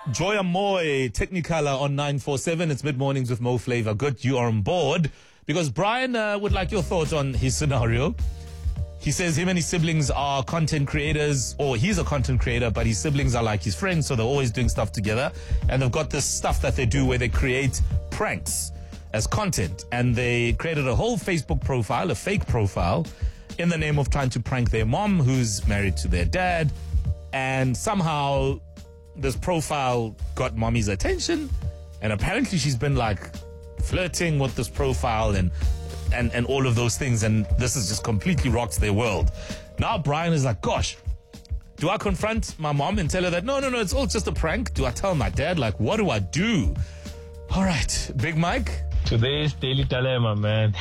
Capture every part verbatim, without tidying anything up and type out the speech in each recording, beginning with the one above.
Joya Moy, Technicolor on nine four seven. It's mid-mornings with Mo Flavor. Good, you are on board. Because Brian uh, would like your thoughts on his scenario. He says him and his siblings are content creators, or he's a content creator, but his siblings are like his friends, so they're always doing stuff together. And they've got this stuff that they do where they create pranks as content. And they created a whole Facebook profile, a fake profile, in the name of trying to prank their mom, who's married to their dad. And somehow this profile got mommy's attention. And apparently she's been like flirting with this profile and And, and all of those things, and this has just completely rocked their world. Now Brian is like, gosh, do I confront my mom and tell her that, no, no, no, it's all just a prank? Do I tell my dad? Like, what do I do? All right, Big Mike. Today's daily dilemma, man.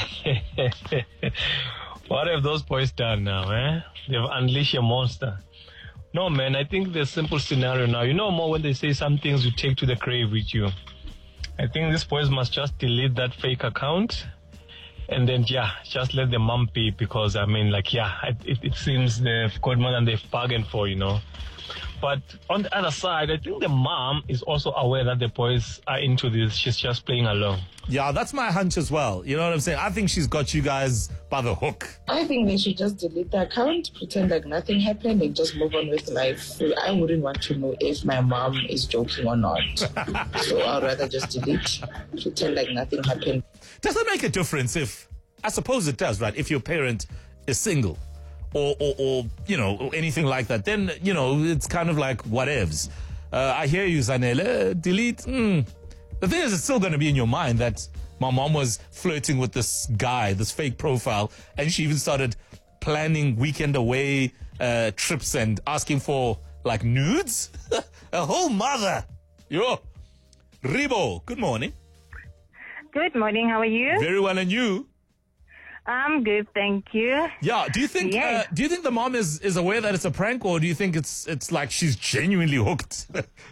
What have those boys done now, eh? They've unleashed a monster. No, man, I think the simple scenario now, you know more when they say some things you take to the grave with you. I think these boys must just delete that fake account. And then, yeah, just let the mom be, because, I mean, like, yeah, it, it seems they've got more than they've bargained for, you know. But on the other side, I think the mom is also aware that the boys are into this. She's just playing along. Yeah, that's my hunch as well. You know what I'm saying? I think she's got you guys by the hook. I think they should just delete the account, pretend like nothing happened, and just move on with life. I wouldn't want to know if my mom is joking or not. So I'd rather just delete, pretend like nothing happened. Does it make a difference if, I suppose it does, right? If your parent is single or, or, or you know, or anything like that, then, you know, it's kind of like whatevs. Uh, I hear you, Zanele. Delete. Mm. The thing is, it's still going to be in your mind that my mom was flirting with this guy, this fake profile, and she even started planning weekend away uh, trips and asking for, like, nudes. A whole mother. Yo. Ribo, good morning. Good morning. How are you? Very well, and you? I'm good, thank you. Yeah. Do you think? Yes. Uh, do you think the mom is, is aware that it's a prank, or do you think it's it's like she's genuinely hooked?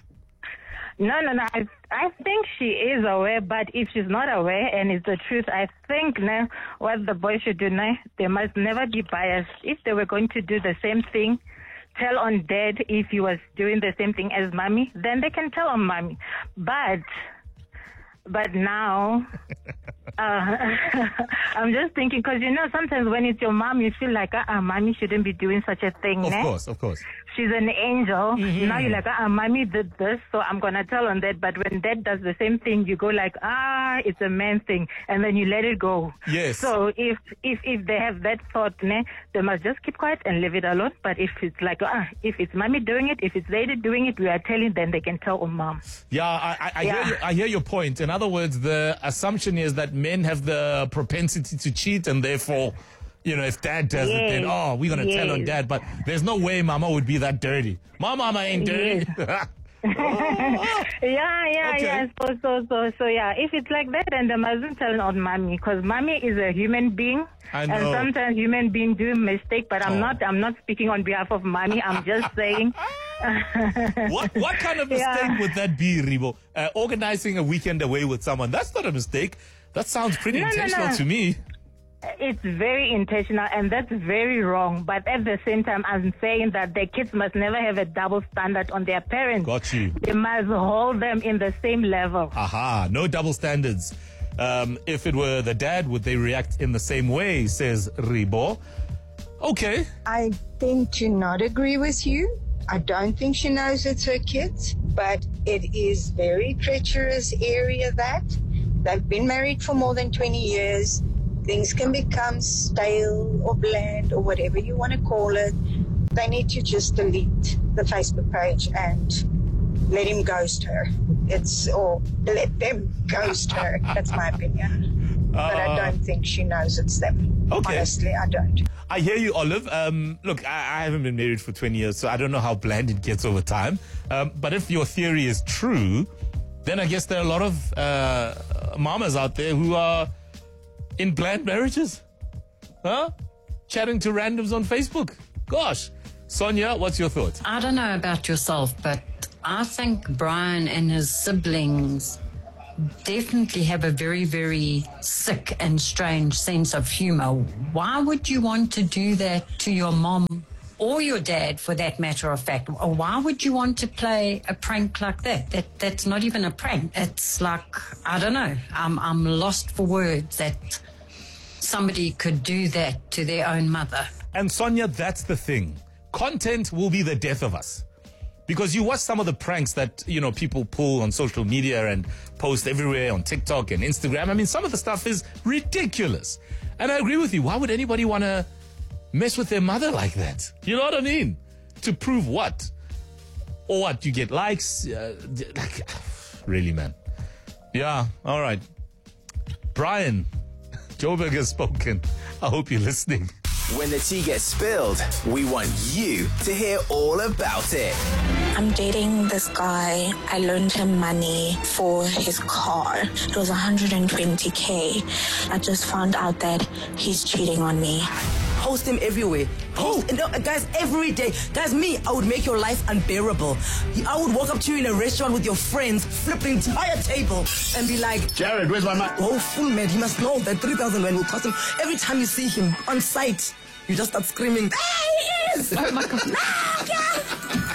No, no, no. I, I think she is aware, but if she's not aware and it's the truth, I think now what the boy should do now, they must never be biased. If they were going to do the same thing, tell on dad if he was doing the same thing as mommy, then they can tell on mommy. But. But now, uh, I'm just thinking, because, you know, sometimes when it's your mom, you feel like, uh-uh, mommy shouldn't be doing such a thing. Of né? course, of course. She's an angel. Mm-hmm. Now you're like, uh-uh, mommy did this, so I'm going to tell on that. But when dad does the same thing, you go like, ah, it's a man thing. And then you let it go. Yes. So if if if they have that thought, né, they must just keep quiet and leave it alone. But if it's like, ah, if it's mommy doing it, if it's lady doing it, we are telling, then they can tell on mom. Yeah, I, I, I, Yeah. Hear you, I hear your point. In other words, the assumption is that men have the propensity to cheat, and therefore, you know, if dad does Yes. it, then, oh, we're going to tell on Yes. dad. But there's no way mama would be that dirty. My mama ain't dirty. Yes. yeah, yeah, Okay. yeah. So, so, so, so, yeah. If it's like that, then they mustn't tell on mommy, because mommy is a human being, I know. and sometimes human beings do mistake. But I'm Oh. not, I'm not speaking on behalf of mommy. I'm just saying. What what kind of mistake Yeah. would that be, Ribo? Uh, organizing a weekend away with someone. That's not a mistake. That sounds pretty No, no, intentional no. to me. It's very intentional, and that's very wrong. But at the same time, I'm saying that the kids must never have a double standard on their parents. Got you. They must hold them in the same level. Aha, no double standards. Um, if it were the dad, would they react in the same way, says Ribo. Okay. I tend to not agree with you. I don't think she knows it's her kids, but it is very treacherous area that. They've been married for more than twenty years. Things can become stale or bland or whatever you want to call it. They need to just delete the Facebook page and let him ghost her. It's, or let them ghost her. That's my opinion. Uh, But I don't think she knows it's them. Okay. Honestly, I don't. I hear you, Olive. Um, look, I, I haven't been married for twenty years, so I don't know how bland it gets over time. Um, but if your theory is true, then I guess there are a lot of uh, mamas out there who are in bland marriages. Huh? Chatting to randoms on Facebook. Gosh. Sonia, what's your thoughts? I don't know about yourself, but I think Brian and his siblings definitely have a very, very sick and strange sense of humor. Why would you want to do that to your mom or your dad, for that matter of fact. Why would you want to play a prank like that? That that's not even a prank. It's like, I don't know. I'm I'm lost for words that somebody could do that to their own mother. And Sonia, that's the thing. Content will be the death of us. Because you watch some of the pranks that, you know, people pull on social media and post everywhere on TikTok and Instagram. I mean, some of the stuff is ridiculous. And I agree with you. Why would anybody want to mess with their mother like that? You know what I mean? To prove what? Or what? You get likes? Uh, like, really, man. Yeah, all right. Brian, Joburg has spoken. I hope you're listening. When the tea gets spilled, we want you to hear all about it. I'm dating this guy. I loaned him money for his car. It was one hundred twenty K. I just found out that he's cheating on me. Post him everywhere. Post, and, uh, guys, every day. Guys, me, I would make your life unbearable. I would walk up to you in a restaurant with your friends, flip the entire table, and be like, Jared, where's my money? Oh, fool, man, he must know that three thousand rand will cost him. Every time you see him on site, you just start screaming, there he is! Oh my God. No,